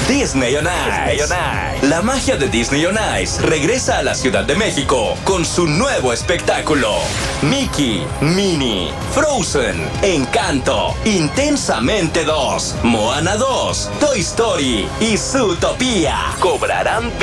Disney on Ice. La magia de Disney on Ice regresa a la Ciudad de México con su nuevo espectáculo. Mickey, Minnie, Frozen, Encanto, Intensamente 2, Moana 2, Toy Story y Zootopia cobrarán